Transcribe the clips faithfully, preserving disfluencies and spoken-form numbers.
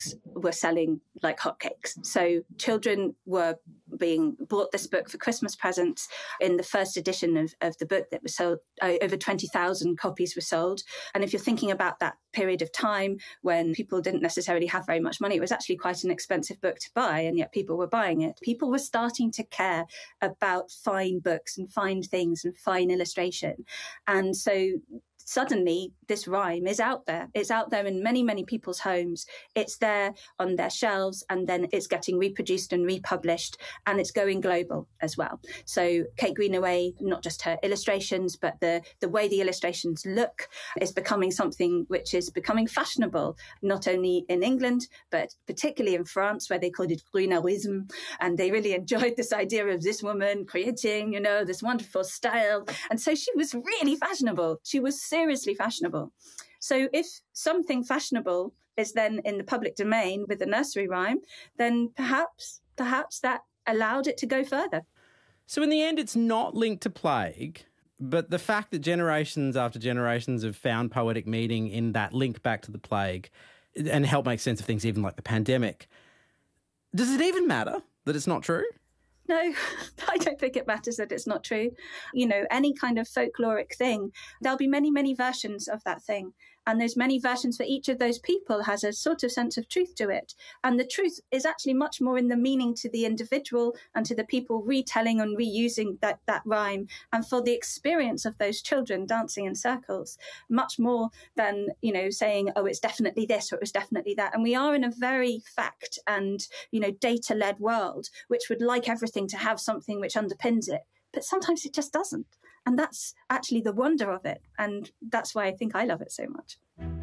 were selling like hotcakes. So children were being bought this book for Christmas presents. In the first edition of, of the book that was sold, uh, over twenty thousand copies were sold. And if you're thinking about that period of time when people didn't necessarily have very much money, it was actually quite an expensive book to buy, and yet people were buying it. People were starting to care about fine books and fine things and fine illustration. And so suddenly this rhyme is out there. It's out there in many, many people's homes. It's there on their shelves, and then it's getting reproduced and republished, and it's going global as well. So Kate Greenaway, not just her illustrations, but the, the way the illustrations look is becoming something which is becoming fashionable, not only in England, but particularly in France, where they called it Grunawism. And they really enjoyed this idea of this woman creating, you know, this wonderful style. And so she was really fashionable. She was seriously fashionable. So if something fashionable is then in the public domain with a nursery rhyme, then perhaps, perhaps that allowed it to go further. So in the end, it's not linked to plague, but the fact that generations after generations have found poetic meaning in that link back to the plague and help make sense of things even like the pandemic. Does it even matter that it's not true? No, I don't think it matters that it's not true. You know, any kind of folkloric thing, there'll be many, many versions of that thing. And there's many versions for each of those people has a sort of sense of truth to it. And the truth is actually much more in the meaning to the individual and to the people retelling and reusing that, that rhyme, and for the experience of those children dancing in circles, much more than, you know, saying, oh, it's definitely this or it was definitely that. And we are in a very fact and, you know, data-led world, which would like everything to have something which underpins it. But sometimes it just doesn't. And that's actually the wonder of it. And that's why I think I love it so much.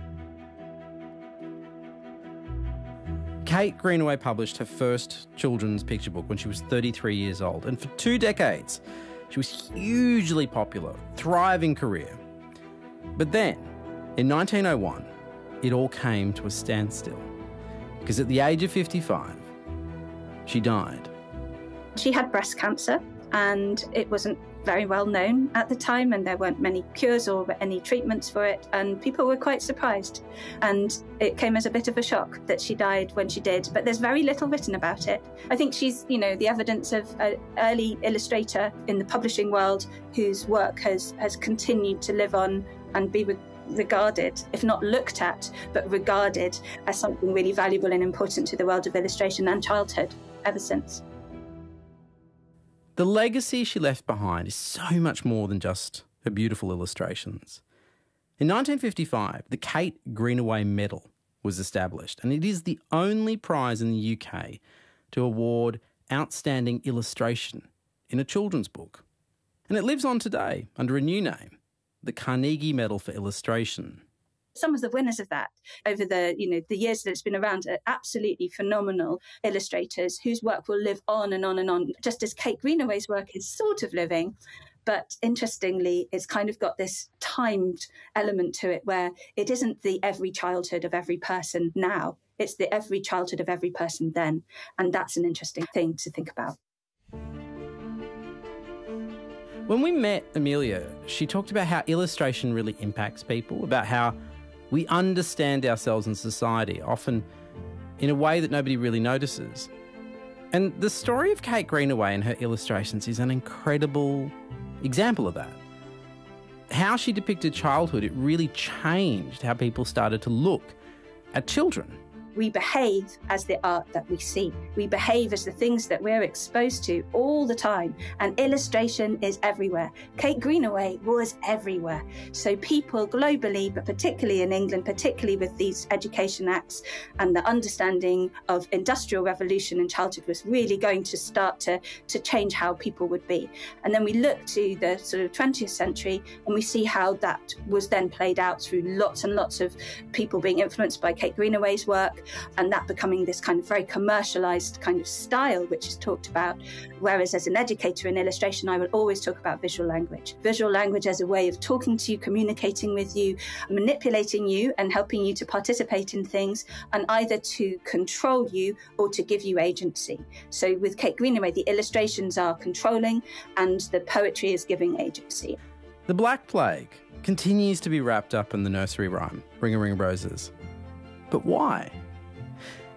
Kate Greenaway published her first children's picture book when she was thirty-three years old. And for two decades, she was hugely popular, thriving career. But then, in nineteen oh one, it all came to a standstill. Because at the age of fifty-five, she died. She had breast cancer, and it wasn't very well known at the time, and there weren't many cures or any treatments for it, and people were quite surprised. And it came as a bit of a shock that she died when she did, but there's very little written about it. I think she's, you know, the evidence of an early illustrator in the publishing world whose work has, has continued to live on and be re- regarded, if not looked at, but regarded as something really valuable and important to the world of illustration and childhood ever since. The legacy she left behind is so much more than just her beautiful illustrations. In nineteen fifty-five, the Kate Greenaway Medal was established, and it is the only prize in the U K to award outstanding illustration in a children's book. And it lives on today under a new name, the Carnegie Medal for Illustration. Some of the winners of that over the, you know, the years that it's been around are absolutely phenomenal illustrators whose work will live on and on and on, just as Kate Greenaway's work is sort of living. But interestingly, it's kind of got this timed element to it where it isn't the every childhood of every person now. It's the every childhood of every person then. And that's an interesting thing to think about. When we met Amelia, she talked about how illustration really impacts people, about how we understand ourselves in society, often in a way that nobody really notices. And the story of Kate Greenaway and her illustrations is an incredible example of that. How she depicted childhood, it really changed how people started to look at children. We behave as the art that we see. We behave as the things that we're exposed to all the time. And illustration is everywhere. Kate Greenaway was everywhere. So people globally, but particularly in England, particularly with these Education Acts and the understanding of industrial revolution and childhood was really going to start to, to change how people would be. And then we look to the sort of twentieth century and we see how that was then played out through lots and lots of people being influenced by Kate Greenaway's work, and that becoming this kind of very commercialized kind of style, which is talked about. Whereas as an educator in illustration, I will always talk about visual language. Visual language as a way of talking to you, communicating with you, manipulating you and helping you to participate in things, and either to control you or to give you agency. So with Kate Greenaway, the illustrations are controlling and the poetry is giving agency. The Black Plague continues to be wrapped up in the nursery rhyme, Ring a Ring of Roses. But why?